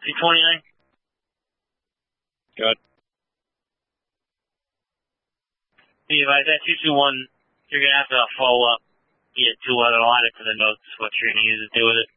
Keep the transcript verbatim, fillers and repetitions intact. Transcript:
two twenty-nine. Good. Steve, I that two two one, you're going to have to follow up. Get two other line for the notes, what you're going to use to do with it.